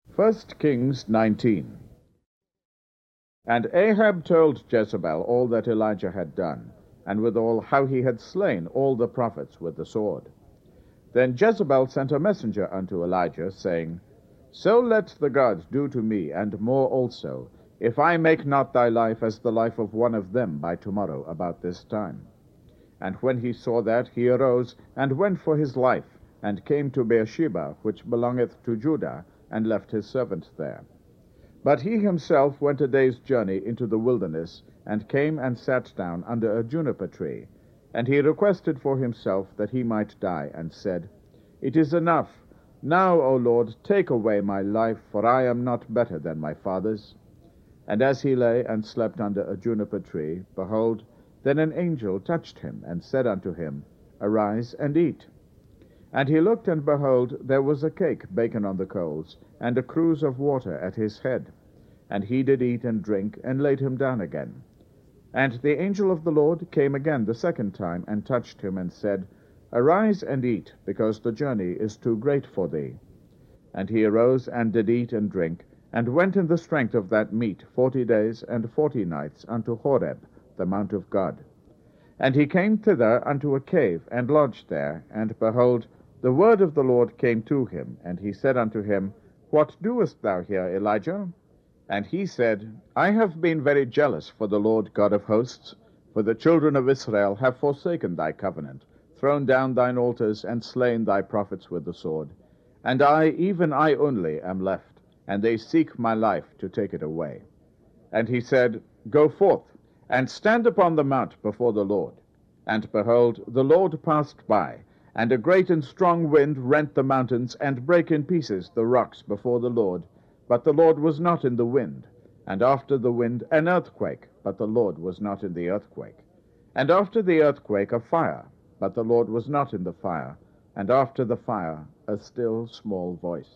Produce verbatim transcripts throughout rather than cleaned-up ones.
First Kings nineteen. And Ahab told Jezebel all that Elijah had done, and withal how he had slain all the prophets with the sword. Then Jezebel sent a messenger unto Elijah, saying, So let the gods do to me, and more also, if I make not thy life as the life of one of them by tomorrow about this time. And when he saw that, he arose, and went for his life, and came to Beersheba, which belongeth to Judah, and left his servant there. But he himself went a day's journey into the wilderness, and came and sat down under a juniper tree. And he requested for himself that he might die, and said, It is enough. Now, O Lord, take away my life, for I am not better than my fathers. And as he lay and slept under a juniper tree, behold, then an angel touched him, and said unto him, Arise and eat. And he looked, and behold, there was a cake baken on the coals, and a cruse of water at his head. And he did eat and drink, and laid him down again. And the angel of the Lord came again the second time, and touched him, and said, Arise and eat, because the journey is too great for thee. And he arose, and did eat and drink, and went in the strength of that meat forty days and forty nights unto Horeb, the mount of God. And he came thither unto a cave, and lodged there, and behold, the word of the Lord came to him, and he said unto him, What doest thou here, Elijah? And he said, I have been very jealous for the Lord God of hosts, for the children of Israel have forsaken thy covenant, thrown down thine altars, and slain thy prophets with the sword. And I, even I only, am left, and they seek my life to take it away. And he said, Go forth, and stand upon the mount before the Lord. And behold, the Lord passed by, and a great and strong wind rent the mountains, and brake in pieces the rocks before the Lord. But the Lord was not in the wind. And after the wind an earthquake, but the Lord was not in the earthquake. And after the earthquake a fire, but the Lord was not in the fire. And after the fire a still small voice.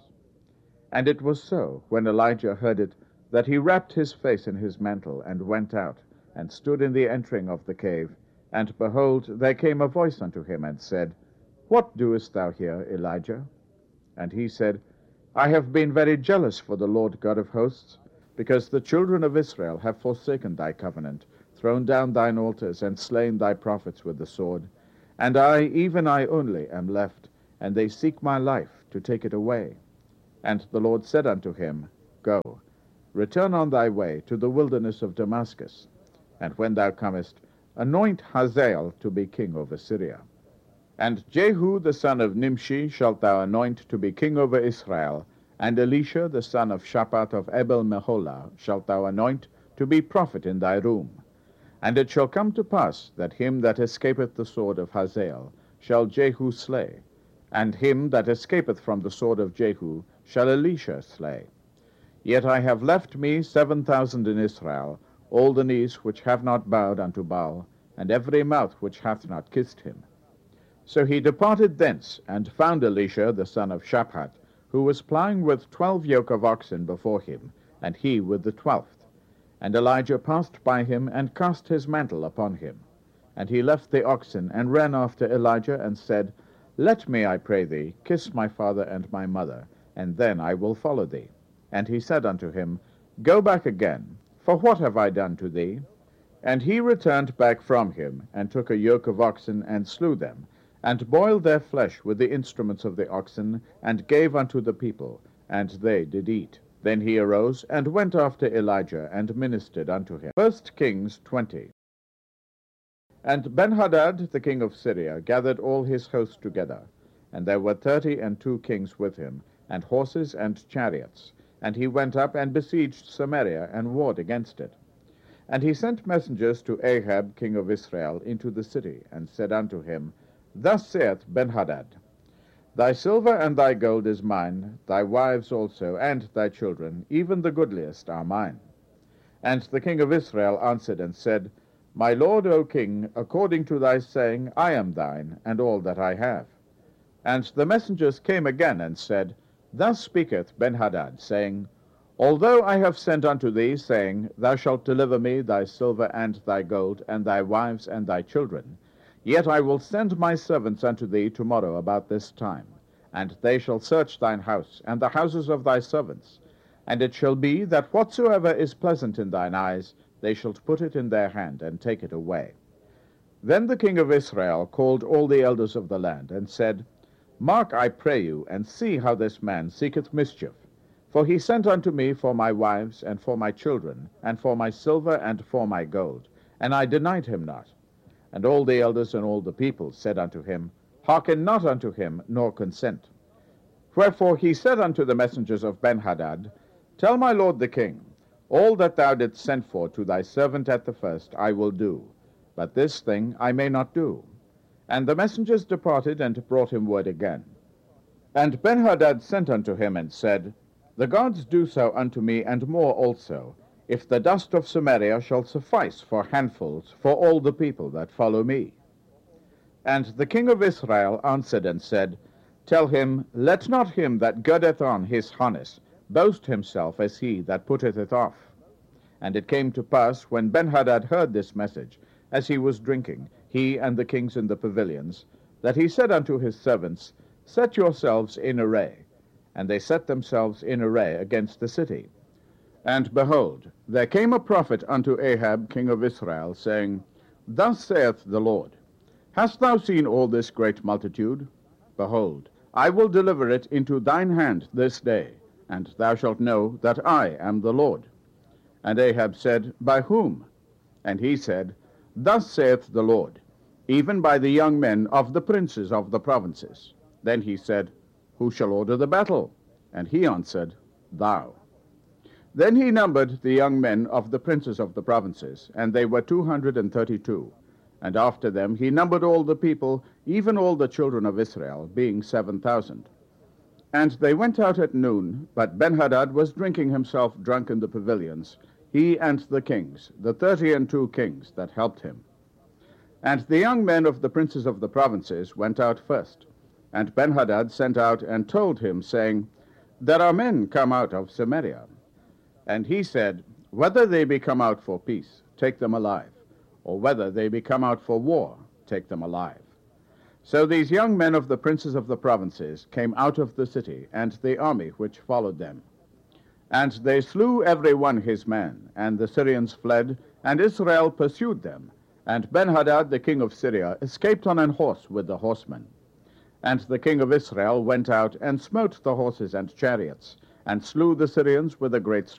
And it was so, when Elijah heard it, that he wrapped his face in his mantle, and went out, and stood in the entering of the cave. And behold, there came a voice unto him, and said, What doest thou here, Elijah? And he said, I have been very jealous for the Lord God of hosts, because the children of Israel have forsaken thy covenant, thrown down thine altars, and slain thy prophets with the sword. And I, even I only, am left, and they seek my life to take it away. And the Lord said unto him, Go, return on thy way to the wilderness of Damascus, and when thou comest, anoint Hazael to be king over Syria. And Jehu the son of Nimshi shalt thou anoint to be king over Israel, and Elisha the son of Shaphat of Abel-Meholah shalt thou anoint to be prophet in thy room. And it shall come to pass that him that escapeth the sword of Hazael shall Jehu slay, and him that escapeth from the sword of Jehu shall Elisha slay. Yet I have left me seven thousand in Israel, all the knees which have not bowed unto Baal, and every mouth which hath not kissed him. So he departed thence, and found Elisha the son of Shaphat, who was plying with twelve yoke of oxen before him, and he with the twelfth. And Elijah passed by him, and cast his mantle upon him. And he left the oxen, and ran after Elijah, and said, Let me, I pray thee, kiss my father and my mother, and then I will follow thee. And he said unto him, Go back again, for what have I done to thee? And he returned back from him, and took a yoke of oxen, and slew them, and boiled their flesh with the instruments of the oxen, and gave unto the people, and they did eat. Then he arose, and went after Elijah, and ministered unto him. First Kings twenty. And Benhadad the king of Syria gathered all his host together, and there were thirty and two kings with him, and horses and chariots. And he went up and besieged Samaria, and warred against it. And he sent messengers to Ahab king of Israel into the city, and said unto him, Thus saith Benhadad, Thy silver and thy gold is mine, thy wives also, and thy children, even the goodliest, are mine. And the king of Israel answered and said, My lord, O king, according to thy saying, I am thine, and all that I have. And the messengers came again and said, Thus speaketh Benhadad, saying, Although I have sent unto thee, saying, Thou shalt deliver me thy silver and thy gold, and thy wives and thy children, yet I will send my servants unto thee tomorrow about this time, and they shall search thine house, and the houses of thy servants, And it shall be, that whatsoever is pleasant in thine eyes, they shall put it in their hand, and take it away. Then the king of Israel called all the elders of the land, and said, Mark, I pray you, and see how this man seeketh mischief. For he sent unto me for my wives, and for my children, and for my silver, and for my gold. And I denied him not. And all the elders and all the people said unto him, Hearken not unto him, nor consent. Wherefore he said unto the messengers of Benhadad, Tell my lord the king, all that thou didst send for to thy servant at the first I will do, but this thing I may not do. And the messengers departed, and brought him word again. And Benhadad sent unto him, and said, The gods do so unto me, and more also, if the dust of Samaria shall suffice for handfuls for all the people that follow me. And the king of Israel answered and said, Tell him, Let not him that girdeth on his harness boast himself as he that putteth it off. And it came to pass, when Benhadad heard this message, as he was drinking, he and the kings in the pavilions, that he said unto his servants, Set yourselves in array. And they set themselves in array against the city. And behold, there came a prophet unto Ahab king of Israel, saying, Thus saith the Lord, Hast thou seen all this great multitude? Behold, I will deliver it into thine hand this day, and thou shalt know that I am the Lord. And Ahab said, By whom? And he said, Thus saith the Lord, even by the young men of the princes of the provinces. Then he said, Who shall order the battle? And he answered, Thou. Then he numbered the young men of the princes of the provinces, and they were two hundred and thirty-two. And after them he numbered all the people, even all the children of Israel, being seven thousand. And they went out at noon, but Benhadad was drinking himself drunk in the pavilions, he and the kings, the thirty and two kings that helped him. And the young men of the princes of the provinces went out first. And Benhadad sent out and told him, saying, There are men come out of Samaria. And he said, Whether they be come out for peace, take them alive, or whether they be come out for war, take them alive. So these young men of the princes of the provinces came out of the city, and the army which followed them. And they slew every one his man, and the Syrians fled, and Israel pursued them. And Benhadad the king of Syria escaped on an horse with the horsemen. And the king of Israel went out and smote the horses and chariots, and slew the Syrians with a great slaughter.